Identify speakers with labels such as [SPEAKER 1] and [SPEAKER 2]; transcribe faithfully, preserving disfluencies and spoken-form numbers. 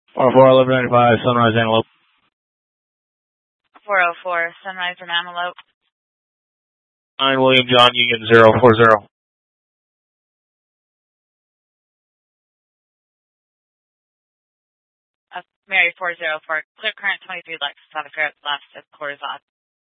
[SPEAKER 1] four four eleven ninety-five, Sunrise Antelope.
[SPEAKER 2] four oh four, Sunrise and Antelope.
[SPEAKER 1] nine William John Union zero four zero.
[SPEAKER 2] Uh, Mary four oh four, clear current twenty-three Lexus, out of left, quarters on.